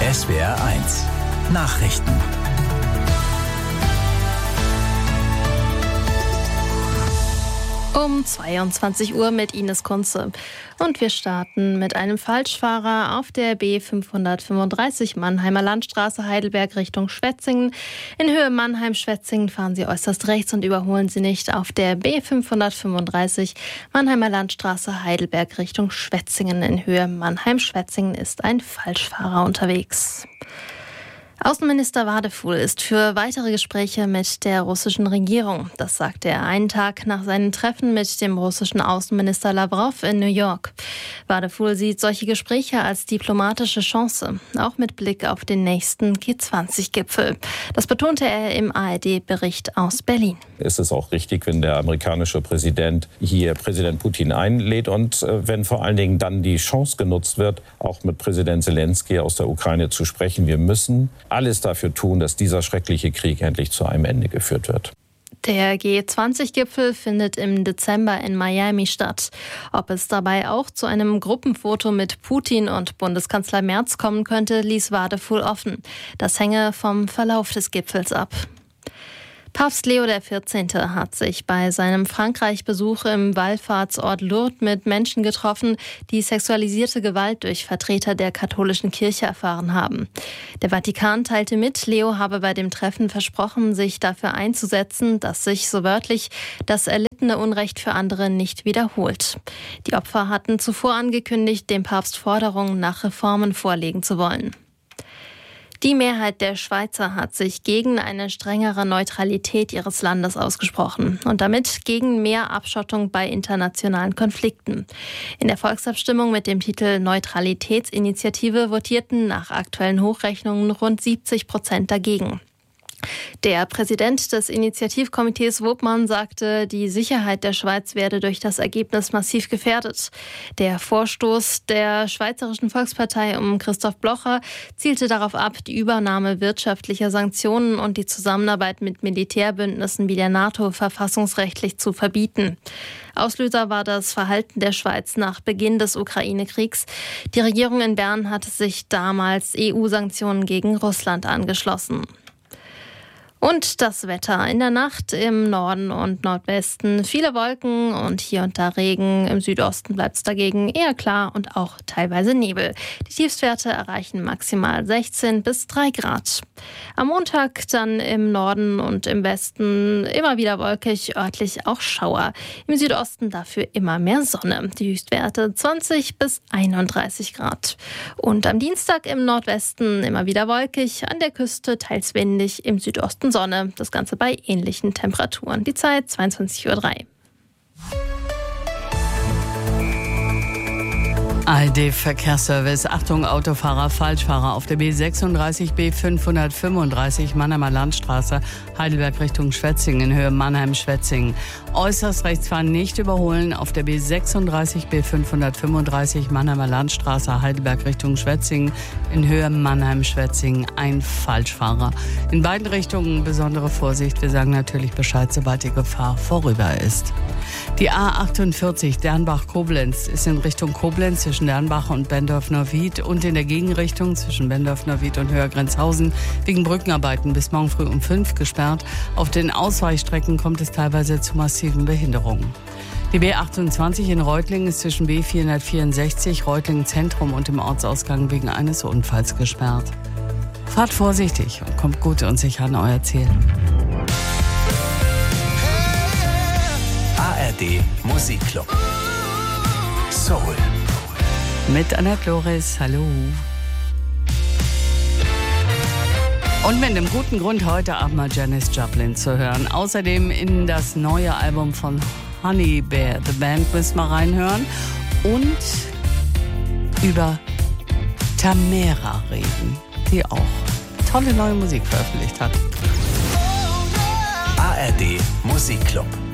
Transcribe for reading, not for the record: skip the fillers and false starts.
SWR1 Nachrichten. Um 22 Uhr mit Ines Kunze. Und wir starten mit einem Falschfahrer auf der B535 Mannheimer Landstraße Heidelberg Richtung Schwetzingen. In Höhe Mannheim-Schwetzingen fahren Sie äußerst rechts und überholen Sie nicht. Auf der B535 Mannheimer Landstraße Heidelberg Richtung Schwetzingen. In Höhe Mannheim-Schwetzingen ist ein Falschfahrer unterwegs. Außenminister Wadefuhl ist für weitere Gespräche mit der russischen Regierung. Das sagte er einen Tag nach seinem Treffen mit dem russischen Außenminister Lawrow in New York. Wadefuhl sieht solche Gespräche als diplomatische Chance, auch mit Blick auf den nächsten G20-Gipfel. Das betonte er im ARD-Bericht aus Berlin. Es ist auch richtig, wenn der amerikanische Präsident hier Präsident Putin einlädt und wenn vor allen Dingen dann die Chance genutzt wird, auch mit Präsident Zelensky aus der Ukraine zu sprechen. Wir müssen alles dafür tun, dass dieser schreckliche Krieg endlich zu einem Ende geführt wird. Der G20-Gipfel findet im Dezember in Miami statt. Ob es dabei auch zu einem Gruppenfoto mit Putin und Bundeskanzler Merz kommen könnte, ließ Wadefuhl offen. Das hänge vom Verlauf des Gipfels ab. Papst Leo XIV. Hat sich bei seinem Frankreich-Besuch im Wallfahrtsort Lourdes mit Menschen getroffen, die sexualisierte Gewalt durch Vertreter der katholischen Kirche erfahren haben. Der Vatikan teilte mit, Leo habe bei dem Treffen versprochen, sich dafür einzusetzen, dass sich, so wörtlich, das erlittene Unrecht für andere nicht wiederholt. Die Opfer hatten zuvor angekündigt, dem Papst Forderungen nach Reformen vorlegen zu wollen. Die Mehrheit der Schweizer hat sich gegen eine strengere Neutralität ihres Landes ausgesprochen und damit gegen mehr Abschottung bei internationalen Konflikten. In der Volksabstimmung mit dem Titel Neutralitätsinitiative votierten nach aktuellen Hochrechnungen rund 70% dagegen. Der Präsident des Initiativkomitees Wobmann sagte, die Sicherheit der Schweiz werde durch das Ergebnis massiv gefährdet. Der Vorstoß der Schweizerischen Volkspartei um Christoph Blocher zielte darauf ab, die Übernahme wirtschaftlicher Sanktionen und die Zusammenarbeit mit Militärbündnissen wie der NATO verfassungsrechtlich zu verbieten. Auslöser war das Verhalten der Schweiz nach Beginn des Ukraine-Kriegs. Die Regierung in Bern hatte sich damals EU-Sanktionen gegen Russland angeschlossen. Und das Wetter. In der Nacht im Norden und Nordwesten viele Wolken und hier und da Regen. Im Südosten bleibt es dagegen eher klar und auch teilweise Nebel. Die Tiefstwerte erreichen maximal 16 bis 3 Grad. Am Montag dann im Norden und im Westen immer wieder wolkig, örtlich auch Schauer. Im Südosten dafür immer mehr Sonne. Die Höchstwerte 20 bis 31 Grad. Und am Dienstag im Nordwesten immer wieder wolkig, an der Küste teils windig, im Südosten Sonne. Das Ganze bei ähnlichen Temperaturen. Die Zeit 22:03 Uhr. ARD-Verkehrsservice. Achtung, Autofahrer, Falschfahrer auf der B36 B535 Mannheimer Landstraße, Heidelberg Richtung Schwetzingen in Höhe Mannheim-Schwetzingen. Äußerst rechts fahren, nicht überholen auf der B36 B535 Mannheimer Landstraße, Heidelberg Richtung Schwetzingen in Höhe Mannheim-Schwetzingen. Ein Falschfahrer. In beiden Richtungen besondere Vorsicht. Wir sagen natürlich Bescheid, sobald die Gefahr vorüber ist. Die A48 Dernbach-Koblenz ist in Richtung Koblenz zwischen Dernbach und Bendorf-Neuwied und in der Gegenrichtung zwischen Bendorf-Neuwied und Höhergrenzhausen wegen Brückenarbeiten bis morgen früh um 5 gesperrt. Auf den Ausweichstrecken kommt es teilweise zu massiven Behinderungen. Die B28 in Reutlingen ist zwischen B464 Reutlingen Zentrum und dem Ortsausgang wegen eines Unfalls gesperrt. Fahrt vorsichtig und kommt gut und sicher an euer Ziel. ARD Musikclub. Soul. Mit Annette Loris, hallo. Und mit einem guten Grund heute Abend mal Janis Joplin zu hören. Außerdem in das neue Album von Honey Bear, The Band, müssen wir reinhören. Und über Tamera reden, die auch tolle neue Musik veröffentlicht hat. ARD Musikclub.